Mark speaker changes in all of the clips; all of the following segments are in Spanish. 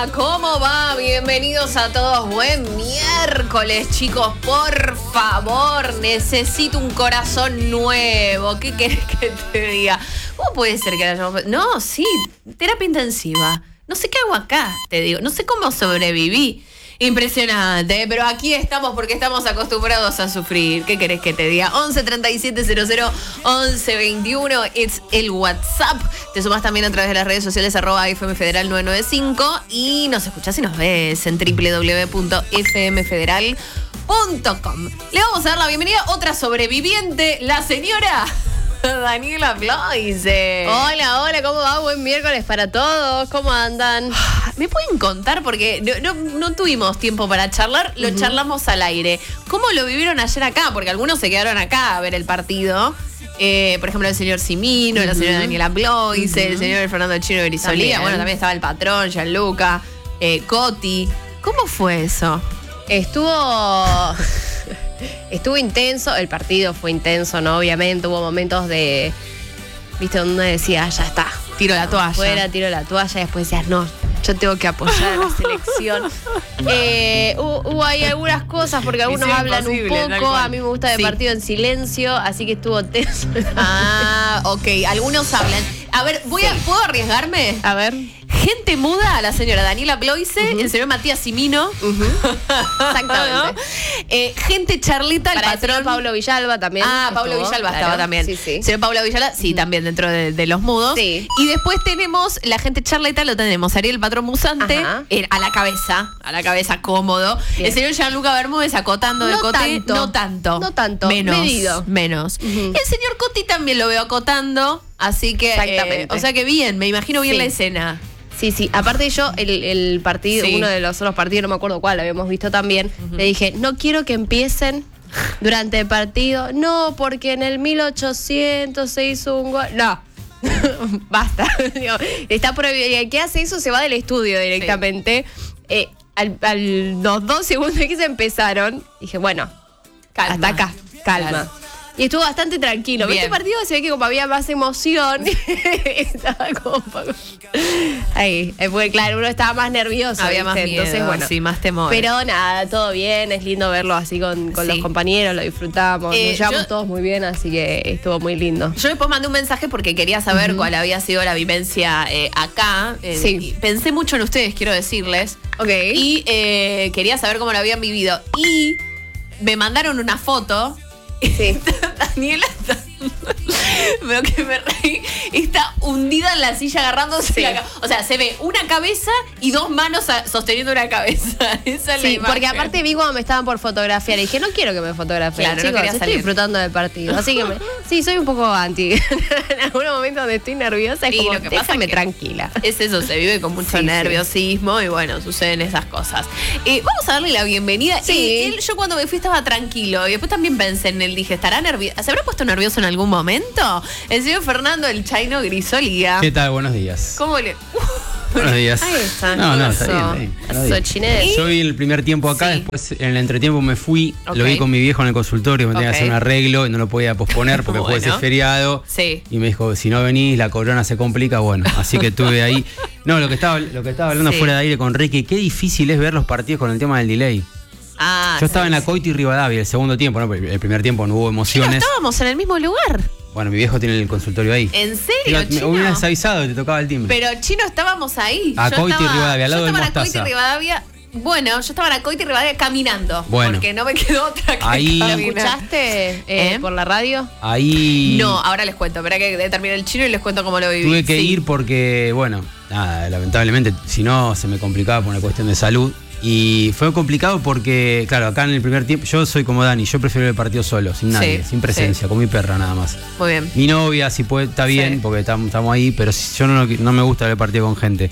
Speaker 1: Hola, ¿cómo va? Bienvenidos a todos. Buen miércoles, chicos. Por favor, necesito un corazón nuevo. ¿Qué querés que te diga? ¿Cómo puede ser que la hayamos... No, sí, terapia intensiva. No sé qué hago acá, te digo. No sé cómo sobreviví. Impresionante, pero aquí estamos porque estamos acostumbrados a sufrir. ¿Qué querés que te diga? 11 37 00 11 21, es el WhatsApp. Te sumas también a través de las redes sociales @FM Federal 995 y nos escuchás y nos ves en www.fmfederal.com. Le vamos a dar la bienvenida a otra sobreviviente, la señora Daniela Bloise.
Speaker 2: Hola, ¿cómo va? Buen miércoles para todos, ¿cómo andan?
Speaker 1: ¿Me pueden contar? Porque no tuvimos tiempo para charlar, lo charlamos al aire. ¿Cómo lo vivieron ayer acá? Porque algunos se quedaron acá a ver el partido. Por ejemplo, el señor Simino, la señora Daniela Bloise, el señor Fernando Chino Grisolía. Bueno, también estaba el patrón, Gianluca, Coti. ¿Cómo fue eso?
Speaker 2: Estuvo intenso, el partido fue intenso, ¿no? Obviamente hubo momentos de, viste, donde uno decía, ya está,
Speaker 1: Tiro la toalla.
Speaker 2: Fuera, tiro la toalla, y después decías, no, yo tengo que apoyar a la selección. Hubo ahí algunas cosas, porque algunos hablan un poco, a mí me gusta el partido en silencio, así que estuvo tenso.
Speaker 1: Ok, algunos hablan. A ver, ¿puedo arriesgarme?
Speaker 2: A ver.
Speaker 1: Gente muda, la señora Daniela Bloise, el señor Matías Simino.
Speaker 2: Exactamente.
Speaker 1: Gente charlita, el patrón.
Speaker 2: Pablo Villalba también.
Speaker 1: Pablo Villalba estaba también.
Speaker 2: Sí.
Speaker 1: Señor Pablo Villalba, sí, también dentro de los mudos.
Speaker 2: Sí.
Speaker 1: Y después tenemos la gente charlita, lo tenemos Ariel Patrón Musante, a la cabeza cómodo. Bien. El señor Gianluca Bermúdez acotando de Cote. No tanto. Menos. El señor Coti también lo veo acotando, así que.
Speaker 2: Exactamente.
Speaker 1: O sea que bien, me imagino bien la escena.
Speaker 2: Sí. Aparte yo, el partido, uno de los otros partidos, no me acuerdo cuál, lo habíamos visto también, le dije, no quiero que empiecen durante el partido. No, porque en el 1800 se hizo un gol. No. Basta. Está prohibido. El que hace eso se va del estudio directamente. Sí. Los 2 segundos que se empezaron, dije, bueno, calma. Hasta acá, calma. Claro. Y estuvo bastante tranquilo. Bien. Este partido se ve que como había más emoción. Estaba como... Ahí, fue claro, uno estaba más nervioso.
Speaker 1: Había más miedo, entonces, bueno, sí, más temor.
Speaker 2: Pero nada, todo bien, es lindo verlo así con los compañeros, lo disfrutamos, nos llevamos todos muy bien, así que estuvo muy lindo.
Speaker 1: Yo después mandé un mensaje porque quería saber cuál había sido la vivencia acá.
Speaker 2: Sí.
Speaker 1: Pensé mucho en ustedes, quiero decirles.
Speaker 2: Ok.
Speaker 1: Y quería saber cómo lo habían vivido. Y me mandaron una foto.
Speaker 2: Sí.
Speaker 1: Daniela está, pero que me reí, está hundida en la silla agarrándose o sea, se ve una cabeza y 2 manos sosteniendo una cabeza. Esa es la imagen.
Speaker 2: Porque aparte vi cuando me estaban por fotografiar y dije, no quiero que me fotografien,
Speaker 1: claro,
Speaker 2: chicos,
Speaker 1: no quería
Speaker 2: estoy
Speaker 1: salir.
Speaker 2: Disfrutando del partido. Así que soy un poco anti. En algún momento donde estoy nerviosa es como,
Speaker 1: lo que pasa
Speaker 2: déjame
Speaker 1: es que
Speaker 2: tranquila.
Speaker 1: Es eso, se vive con mucho nerviosismo y bueno, suceden esas cosas. Vamos a darle la bienvenida. Yo cuando me fui estaba tranquilo y después también pensé en él, dije, ¿estará nervioso? ¿Se habrá puesto nervioso en algún momento? El señor Fernando el Chino Grisolía.
Speaker 3: ¿Qué tal? Buenos días.
Speaker 1: ¿Cómo le...?
Speaker 3: Buenos días.
Speaker 2: Ahí está.
Speaker 3: No, está bien. Yo vi el primer tiempo acá, después en el entretiempo me fui, lo vi con mi viejo en el consultorio, me tenía que hacer un arreglo y no lo podía posponer porque fue ese feriado.
Speaker 1: Sí.
Speaker 3: Y me dijo, si no venís, la corona se complica, bueno, así que estuve ahí. No, lo que estaba hablando fuera de aire con Ricky, qué difícil es ver los partidos con el tema del delay. Yo estaba en la Coito y Rivadavia el segundo tiempo, ¿no? El primer tiempo no hubo emociones.
Speaker 1: Pero estábamos en el mismo lugar.
Speaker 3: Bueno, mi viejo tiene el consultorio ahí.
Speaker 1: ¿En serio, Chino?
Speaker 3: Me hubieras avisado y te tocaba el timbre.
Speaker 1: Pero, Chino, estábamos ahí.
Speaker 3: A Coito y Rivadavia, al lado del Mostaza.
Speaker 1: Yo estaba en Coito y Rivadavia. Bueno, yo estaba en Coito y Rivadavia caminando.
Speaker 3: Bueno.
Speaker 1: Porque no me quedó otra que
Speaker 3: ahí,
Speaker 1: caminar.
Speaker 2: ¿Lo escuchaste por la radio?
Speaker 3: Ahí...
Speaker 1: No, ahora les cuento. Esperá que termine el Chino y les cuento cómo lo viví.
Speaker 3: Tuve que ir porque, bueno, nada, lamentablemente, si no, se me complicaba por una cuestión de salud. Y fue complicado porque, claro, acá en el primer tiempo, yo soy como Dani, yo prefiero el partido solo, sin nadie, sin presencia, con mi perra nada más.
Speaker 1: Muy bien.
Speaker 3: Mi novia, si puede, está bien, porque estamos ahí, pero yo no me gusta ver el partido con gente.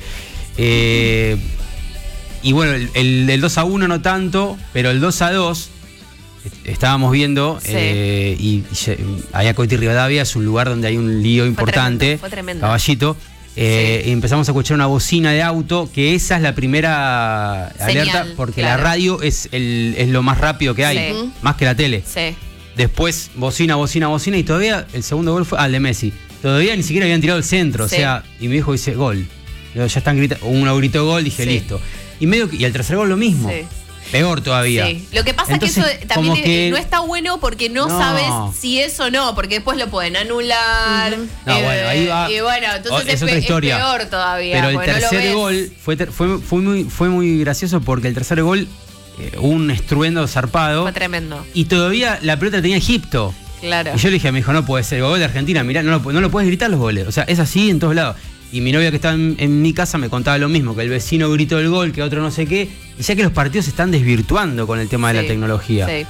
Speaker 3: Y bueno, el 2-1 no tanto, pero el 2-2 estábamos viendo, y allá Coito y Rivadavia es un lugar donde hay un lío importante,
Speaker 1: fue tremendo.
Speaker 3: Caballito. Y empezamos a escuchar una bocina de auto, que esa es la primera alerta, porque la radio es lo más rápido que hay, más que la tele. Después bocina, y todavía el segundo gol fue al de Messi. Todavía ni siquiera habían tirado el centro, o sea, y mi viejo dice gol. ya están gritando, uno gritó gol, dije listo. Y el tercer gol lo mismo. Sí. Peor todavía.
Speaker 1: Sí. Lo que pasa es que eso también no está bueno porque no sabes si es o no, porque después lo pueden anular.
Speaker 3: No, bueno, ahí va.
Speaker 1: Y bueno, entonces
Speaker 3: es otra historia.
Speaker 1: Es peor todavía.
Speaker 3: Pero el tercer gol fue muy gracioso porque el tercer gol, un estruendo zarpado.
Speaker 1: Fue tremendo.
Speaker 3: Y todavía la pelota la tenía Egipto.
Speaker 1: Claro.
Speaker 3: Y yo le dije a mi hijo, no puede ser, el gol de Argentina, mirá, no lo puedes gritar los goles. O sea, es así en todos lados. Y mi novia que estaba en mi casa me contaba lo mismo, que el vecino gritó el gol, que otro no sé qué. Y ya que los partidos se están desvirtuando con el tema de la tecnología. Sí.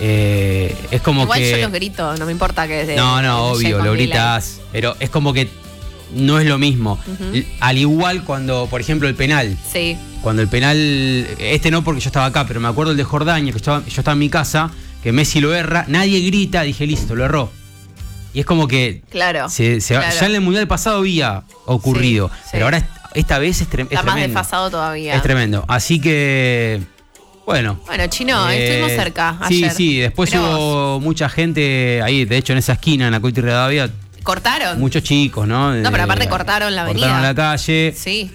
Speaker 3: Es como
Speaker 1: igual
Speaker 3: que...
Speaker 1: yo los grito, no me importa que...
Speaker 3: No, obvio, lo gritas. Pero es como que no es lo mismo. Al igual cuando, por ejemplo, el penal.
Speaker 1: Sí.
Speaker 3: Cuando el penal... no porque yo estaba acá, pero me acuerdo el de Jordania, que yo estaba en mi casa, que Messi lo erra, nadie grita, dije, listo, lo erró. Y es como que
Speaker 1: claro,
Speaker 3: ya en el Mundial pasado había ocurrido, pero ahora esta vez es tremendo.
Speaker 1: Está más desfasado todavía.
Speaker 3: Es tremendo. Así que, bueno.
Speaker 1: Bueno, Chino, estuvimos cerca ayer.
Speaker 3: Sí, después hubo mucha gente ahí, de hecho en esa esquina, en la Coiti Rivadavia.
Speaker 1: ¿Cortaron?
Speaker 3: Muchos chicos, ¿no?
Speaker 1: No, pero aparte cortaron la avenida.
Speaker 3: Cortaron la calle.
Speaker 1: Sí.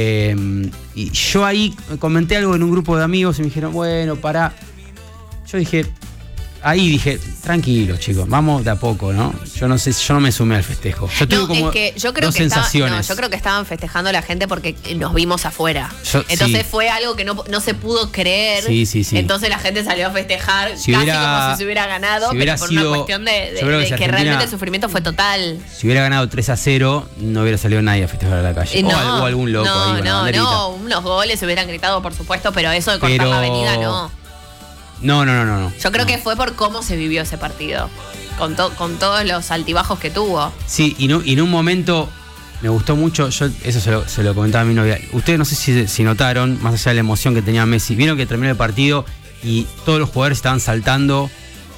Speaker 3: Y yo ahí comenté algo en un grupo de amigos y me dijeron, bueno, pará. Yo dije... Ahí dije, tranquilo, chicos, vamos de a poco, ¿no? Yo no me sumé al festejo. Yo tuve como dos sensaciones.
Speaker 1: Yo creo que estaban festejando a la gente porque nos vimos afuera. Entonces fue algo que no se pudo creer.
Speaker 3: Sí.
Speaker 1: Entonces la gente salió a festejar casi como si se hubiera ganado, pero por una cuestión de que realmente el sufrimiento fue total.
Speaker 3: Si hubiera ganado 3-0, no hubiera salido nadie a festejar a la calle. O algún loco ahí con la banderita.
Speaker 1: No, unos goles se hubieran gritado, por supuesto, pero eso de cortar la avenida, no.
Speaker 3: No.
Speaker 1: Yo creo que fue por cómo se vivió ese partido, con todos los altibajos que tuvo.
Speaker 3: Sí, y en un momento me gustó mucho, yo eso se lo comentaba a mi novia. Ustedes no sé si notaron, más allá de la emoción que tenía Messi, vieron que terminó el partido y todos los jugadores estaban saltando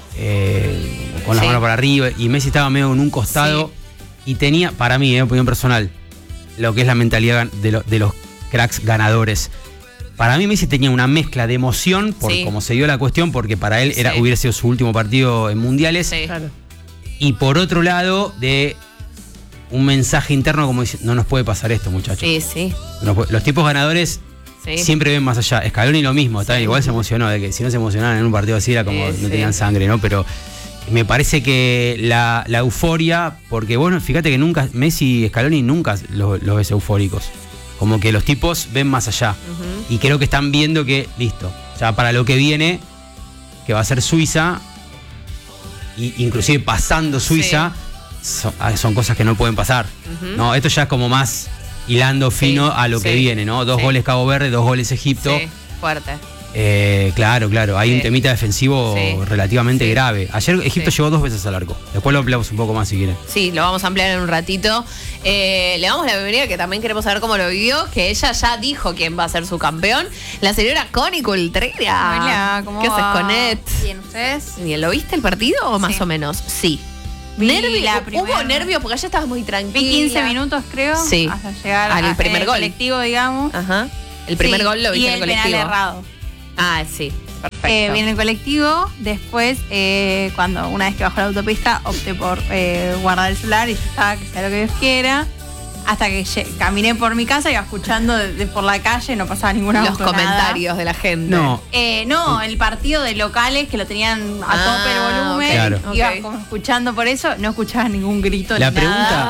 Speaker 3: con las manos para arriba y Messi estaba medio en un costado y tenía, para mí, opinión personal, lo que es la mentalidad de los cracks ganadores. Para mí Messi tenía una mezcla de emoción por cómo se dio la cuestión, porque para él hubiera sido su último partido en mundiales.
Speaker 1: Sí. Claro.
Speaker 3: Y por otro lado, de un mensaje interno como dice, no nos puede pasar esto, muchachos.
Speaker 1: Sí.
Speaker 3: Los tipos ganadores siempre ven más allá. Scaloni lo mismo, igual se emocionó, de que si no se emocionaban en un partido así era como no tenían sangre, ¿no? Pero me parece que la euforia, porque bueno, fíjate que nunca, Messi y Scaloni nunca los ves eufóricos. Como que los tipos ven más allá. Y creo que están viendo que, listo, ya para lo que viene, que va a ser Suiza, inclusive pasando Suiza, son cosas que no pueden pasar. No, esto ya es como más hilando fino a lo que viene, ¿no? 2 goles Cabo Verde, 2 goles Egipto.
Speaker 1: Sí, fuerte.
Speaker 3: Claro, hay un temita defensivo relativamente grave. Ayer Egipto llegó 2 veces al arco. Después lo ampliamos un poco más si quieren.
Speaker 1: Sí, lo vamos a ampliar en un ratito. Le damos la bienvenida, que también queremos saber cómo lo vivió, que ella ya dijo quién va a ser su campeón. La señora Connie Cultrera.
Speaker 4: Hola, ¿cómo
Speaker 1: ¿Qué haces con Ed?
Speaker 4: Bien, ¿ustedes?
Speaker 1: Bien, ¿lo viste el partido o más o menos? Sí. ¿Hubo nervio? Porque ayer estabas muy tranquila.
Speaker 4: Vi 15 minutos, creo, hasta llegar
Speaker 1: al primer gol.
Speaker 4: Colectivo, digamos.
Speaker 1: Ajá. El primer gol lo viste en el colectivo.
Speaker 4: Y el penal errado.
Speaker 1: Ah, sí. Perfecto.
Speaker 4: Vi en el colectivo, después, cuando una vez que bajó la autopista, opté por guardar el celular y ya estaba, que sea lo que Dios quiera. Hasta que caminé por mi casa, iba escuchando por la calle, no pasaba ninguna
Speaker 1: Los comentarios de la gente.
Speaker 4: No, el partido de locales que lo tenían a tope el volumen.
Speaker 3: Claro.
Speaker 4: Iba como escuchando por eso, no escuchaba ningún grito.
Speaker 3: La
Speaker 4: ni nada.